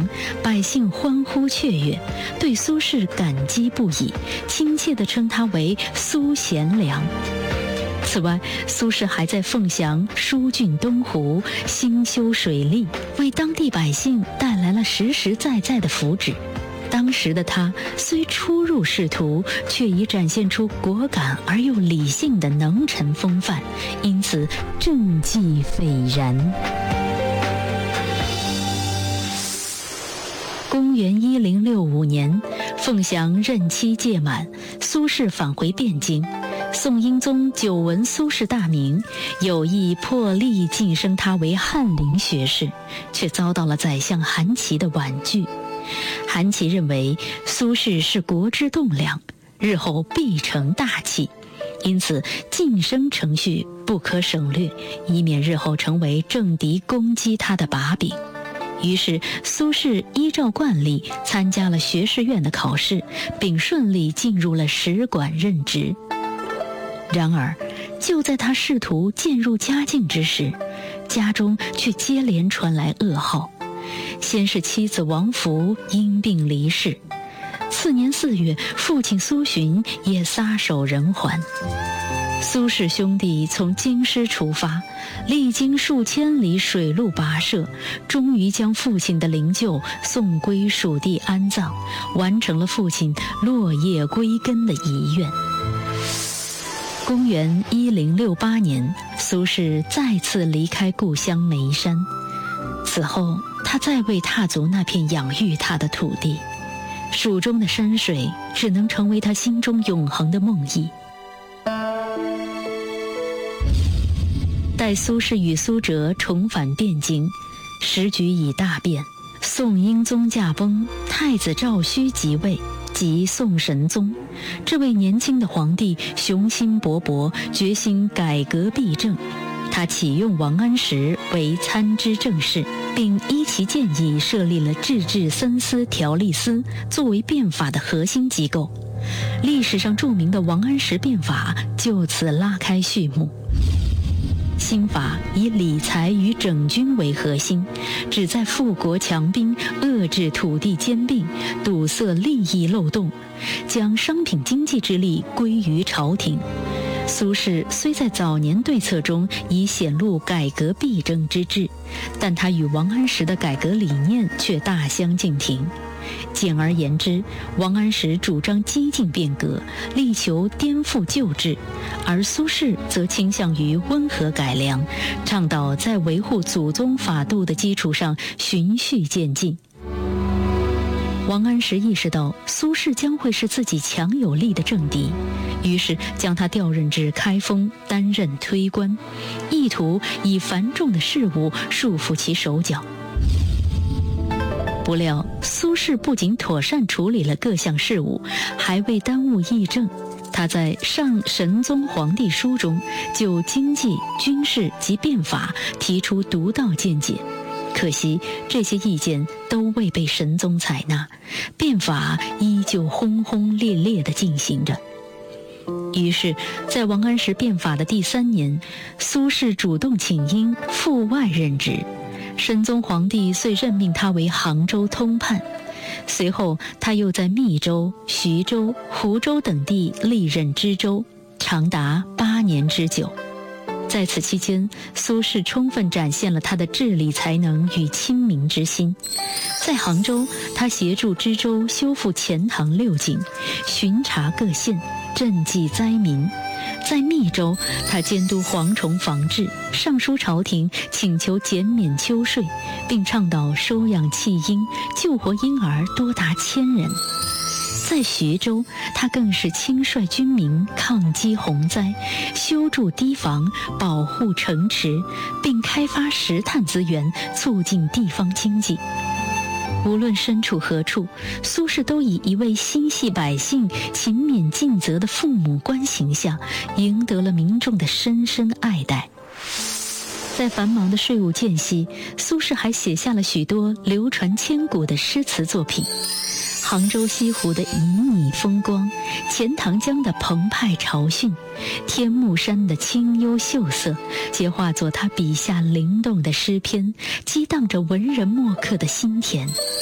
祥，百姓欢呼雀跃，对苏轼感激不已，亲切地称他为苏贤良。此外，苏轼还在凤翔疏浚东湖，兴修水利，为当地百姓带来了实实在在的福祉。当时的他虽初入仕途，却已展现出果敢而又理性的能臣风范，因此政绩斐然。公元1065年，凤翔任期届满，苏轼返回汴京。宋英宗久闻苏轼大名，有意破例晋升他为翰林学士，却遭到了宰相韩琦的婉拒。韩琦认为苏轼是国之栋梁，日后必成大器，因此晋升程序不可省略，以免日后成为政敌攻击他的把柄。于是苏轼依照惯例参加了学士院的考试，并顺利进入了使馆任职。然而就在他试图渐入佳境之时，家中却接连传来噩耗。先是妻子王弗因病离世，次年4月，父亲苏洵也撒手人寰。苏轼兄弟从京师出发，历经数千里水路跋涉，终于将父亲的灵柩送归属地安葬，完成了父亲落叶归根的遗愿。公元1068年，苏轼再次离开故乡眉山。此后，他再未踏足那片养育他的土地，蜀中的山水只能成为他心中永恒的梦呓。待苏轼与苏辙重返汴京，时局已大变，宋英宗驾崩，太子赵顼即位，即宋神宗。这位年轻的皇帝雄心勃勃，决心改革弊政。他启用王安石为参知政事，并依其建议设立了制治僧司条例司作为变法的核心机构。历史上著名的王安石变法就此拉开序幕。新法以理财与整军为核心，旨在富国强兵，遏制土地兼并，堵塞利益漏洞，将商品经济之力归于朝廷。苏轼虽在早年对策中已显露改革弊政之志，但他与王安石的改革理念却大相径庭。简而言之，王安石主张激进变革，力求颠覆旧制，而苏轼则倾向于温和改良，倡导在维护祖宗法度的基础上循序渐进。王安石意识到苏轼将会是自己强有力的政敌，于是将他调任至开封担任推官，意图以繁重的事务束缚其手脚。不料苏轼不仅妥善处理了各项事务，还未耽误议政。他在《上神宗皇帝书》中就经济、军事及变法提出独到见解，可惜这些意见都未被神宗采纳，变法依旧轰轰烈烈地进行着。于是在王安石变法的第3年，苏轼主动请缨赴外任职，神宗皇帝遂任命他为杭州通判。随后他又在密州、徐州、湖州等地历任知州，长达8年之久。在此期间，苏轼充分展现了他的治理才能与亲民之心。在杭州，他协助知州修复钱塘6井，巡查各县，赈济灾民。在密州，他监督蝗虫防治，上书朝廷请求减免秋税，并倡导收养弃婴，救活婴儿多达1000人。在徐州，他更是亲率军民抗击洪灾，修筑堤防，保护城池，并开发石炭资源，促进地方经济。无论身处何处，苏轼都以一位心系百姓、勤勉尽责的父母官形象，赢得了民众的深深爱戴。在繁忙的税务间隙，苏轼还写下了许多流传千古的诗词作品。杭州西湖的旖旎风光，钱塘江的澎湃潮汛，天目山的清幽秀色，皆化作他笔下灵动的诗篇，激荡着文人墨客的心田。